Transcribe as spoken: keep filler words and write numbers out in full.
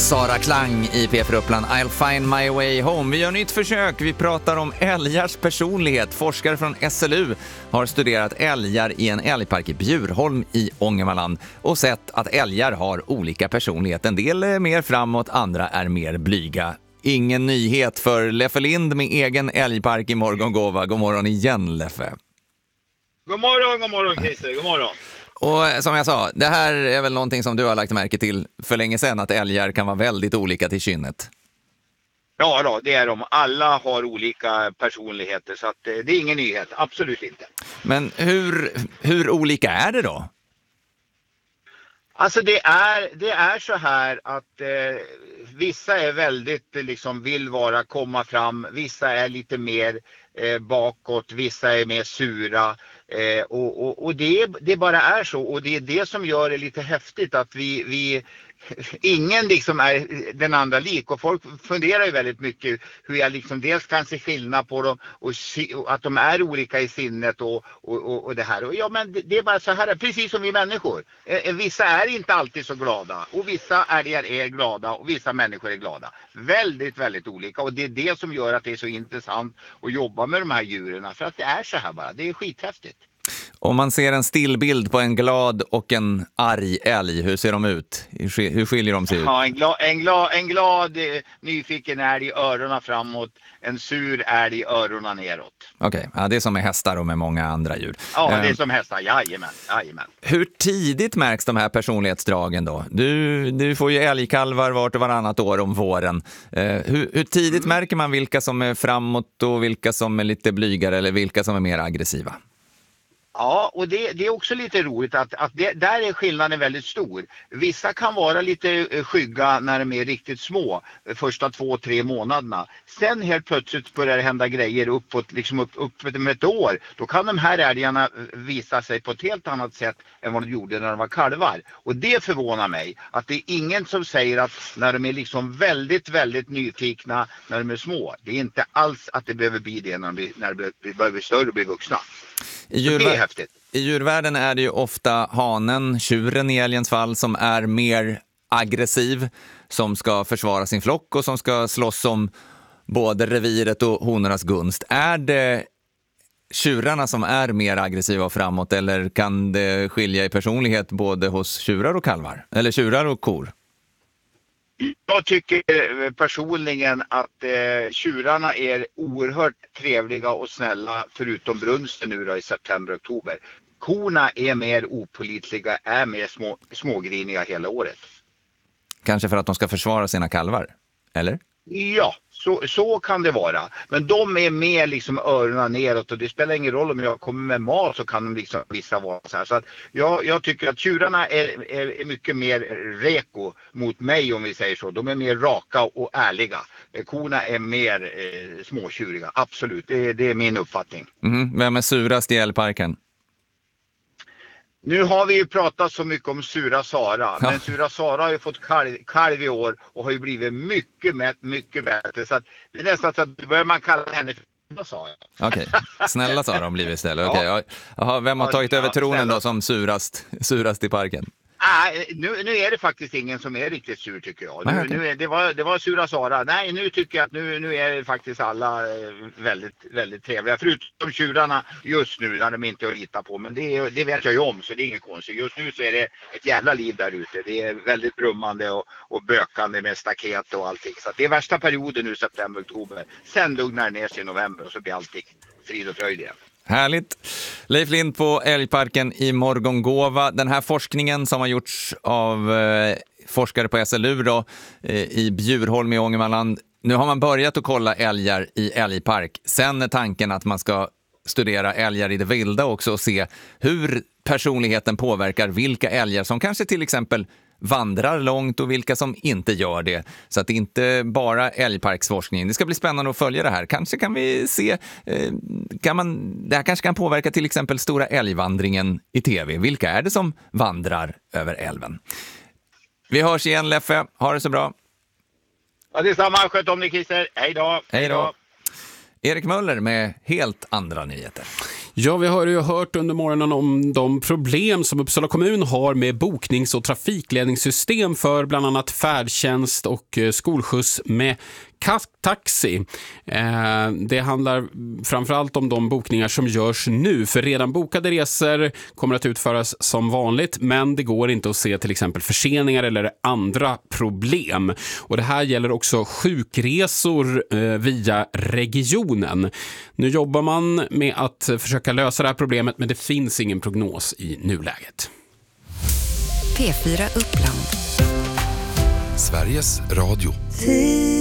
Sara Klang i P F Uppland, I'll find my way home. Vi gör nytt försök. Vi pratar om älgars personlighet. Forskare från S L U har studerat älgar i en älgpark i Bjurholm i Ångermanland och sett att älgar har olika personlighet. En del är mer framåt, andra är mer blyga. Ingen nyhet för Leffe Lind med egen älgpark i Morgongåva. God morgon igen, Leffe. God morgon, god morgon Christer, god morgon. Och som jag sa, det här är väl någonting som du har lagt märke till för länge sedan, att älgar kan vara väldigt olika till kynnet. Ja då, det är de. Alla har olika personligheter, så att det är ingen nyhet, absolut inte. Men hur, hur olika är det då? Alltså det är, det är så här att eh, vissa är väldigt, liksom vill vara, komma fram. Vissa är lite mer eh, bakåt, vissa är mer sura. Eh, och och, och det, det bara är så. Och det är det som gör det lite häftigt att vi... vi ingen liksom är den andra lik, och folk funderar ju väldigt mycket hur jag liksom dels kan se skillnad på dem och, se, och att de är olika i sinnet och, och, och, och det här. Och ja, men det, det är bara så här, precis som vi människor. Eh, vissa är inte alltid så glada, och vissa älgar är glada och vissa människor är glada. Väldigt, väldigt olika, och det är det som gör att det är så intressant att jobba med de här djuren, för att det är så här bara, det är skithäftigt. Om man ser en stillbild på en glad och en arg älg, hur ser de ut? Hur skiljer de sig ut? Ja, en glad, en glad, en glad eh, nyfiken älg i öronen framåt, en sur älg i öronen neråt. Okej, okay. Ja, det är som med hästar och med många andra djur. Ja, det är som hästar, jajamän, jajamän. Hur tidigt märks de här personlighetsdragen då? Du, du får ju älgkalvar vart och varannat år om våren. Eh, hur, hur tidigt mm. märker man vilka som är framåt och vilka som är lite blygare eller vilka som är mer aggressiva? Ja, och det, det är också lite roligt att, att det, där är skillnaden väldigt stor. Vissa kan vara lite skygga när de är riktigt små, första två, tre månaderna. Sen helt plötsligt börjar det hända grejer uppåt, liksom upp, upp med ett år. Då kan de här älgarna visa sig på ett helt annat sätt än vad de gjorde när de var kalvar. Och det förvånar mig, att det är ingen som säger att när de är liksom väldigt, väldigt nyfikna när de är små. Det är inte alls att det behöver bli det när de blir, när de blir, blir, blir större och blir vuxna. I, djurvär- I djurvärlden är det ju ofta hanen, tjuren i älgens fall, som är mer aggressiv, som ska försvara sin flock och som ska slåss om både reviret och honornas gunst. Är det tjurarna som är mer aggressiva och framåt, eller kan det skilja i personlighet både hos tjurar och kalvar? Eller tjurar och kor? Jag tycker personligen att eh, tjurarna är oerhört trevliga och snälla, förutom brunsten nu då i september-oktober. Korna är mer opålitliga, är mer små, smågriniga hela året. Kanske för att de ska försvara sina kalvar, eller? Ja, så, så kan det vara. Men de är mer liksom öronen neråt, och det spelar ingen roll om jag kommer med mat, så kan de liksom vissa vara så här. Så att jag, jag tycker att tjurarna är, är, är mycket mer reko mot mig, om vi säger så. De är mer raka och ärliga. Korna är mer eh, småtjuriga, absolut. Det, det är min uppfattning. Mm, vem är surast i älgparken? Nu har vi ju pratat så mycket om Sura Sara, ja. Men Sura Sara har ju fått kalv, kalv i år och har ju blivit mycket, mycket bättre. Så att det är nästan så att börjar man kalla henne för Sara. Okej, okay. Snälla Sara har blivit istället. Okay. Ja. Jaha, vem har tagit ja, över tronen snälla. Då som surast, surast i parken? Nej, nu, nu är det faktiskt ingen som är riktigt sur, tycker jag. Nu, okay. nu är, det, var, det var Sura Sara. Nej, nu tycker jag att nu, nu är det faktiskt alla väldigt, väldigt trevliga. Förutom tjurarna just nu, när de inte är att lita på. Men det, det vet jag ju om, så det är inget konstigt. Just nu så är det ett jävla liv där ute. Det är väldigt brummande och, och bökande med staket och allting. Så det är värsta perioden nu, september, oktober. Sen lugnar det ner sig i november och så blir allting frid och fröjd igen. Härligt. Leif Lind på älgparken i Morgongåva. Den här forskningen som har gjorts av eh, forskare på S L U då, eh, i Bjurholm i Ångermanland. Nu har man börjat att kolla älgar i älgpark. Sen är tanken att man ska studera älgar i det vilda också och se hur personligheten påverkar vilka älgar som kanske till exempel vandrar långt och vilka som inte gör det. Så att det inte bara älgparksforskning. Det ska bli spännande att följa det här. Kanske kan vi se, eh, kan man, det här kanske kan påverka till exempel stora älgvandringen i tv. Vilka är det som vandrar över älven? Vi hörs igen, Leffe. Ha det så bra. Ja, det är samma. Sköt om dig, Christer. Hej då. Hej då. Erik Möller med helt andra nyheter. Ja, vi har ju hört under morgonen om de problem som Uppsala kommun har med boknings- och trafikledningssystem för bland annat färdtjänst och skolskjuts med taxi. Eh, det handlar framförallt om de bokningar som görs nu, för redan bokade resor kommer att utföras som vanligt, men det går inte att se till exempel förseningar eller andra problem. Och det här gäller också sjukresor eh, via regionen. Nu jobbar man med att försöka lösa det här problemet, men det finns ingen prognos i nuläget. P fyra Uppland. Sveriges Radio.